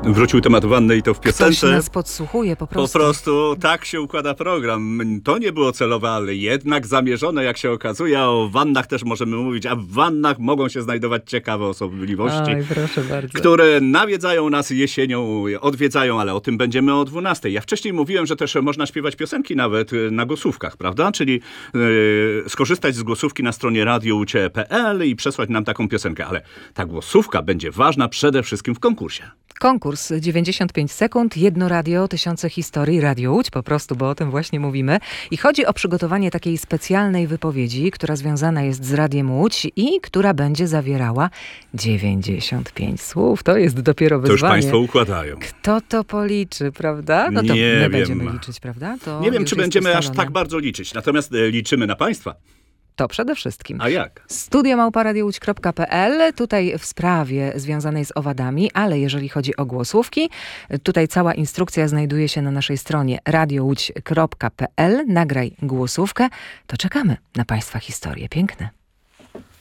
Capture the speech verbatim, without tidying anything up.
Wrócił temat wanny i to w piosence. Ktoś nas podsłuchuje po prostu. Po prostu tak się układa program. To nie było celowe, ale jednak zamierzone, jak się okazuje. A o wannach też możemy mówić, a w wannach mogą się znajdować ciekawe osobliwości, Oj, proszę bardzo. które nawiedzają nas jesienią, odwiedzają, ale o tym będziemy o dwunastej. Ja wcześniej mówiłem, że też można śpiewać piosenki nawet na głosówkach, prawda? Czyli yy, skorzystać z głosówki na stronie radio łódź kropka pe el i przesłać nam taką piosenkę. Ale ta głosówka będzie ważna przede wszystkim w konkursie. Konkurs dziewięćdziesiąt pięć sekund, jedno radio, tysiące historii, Radio Łódź po prostu, bo o tym właśnie mówimy. I chodzi o przygotowanie takiej specjalnej wypowiedzi, która związana jest z Radiem Łódź i która będzie zawierała dziewięćdziesiąt pięć słów. To jest dopiero wyzwanie. To już państwo układają. Kto to policzy, prawda? No to Nie my wiem. będziemy liczyć, prawda? To Nie wiem, już czy jest będziemy ustalone. aż tak bardzo liczyć. Natomiast e, liczymy na państwa. To przede wszystkim. A jak? studio małpa radio łódź kropka pe el, tutaj w sprawie związanej z owadami, ale jeżeli chodzi o głosówki, tutaj cała instrukcja znajduje się na naszej stronie radio łódź kropka pe el. Nagraj głosówkę, to czekamy na państwa historie. Piękne.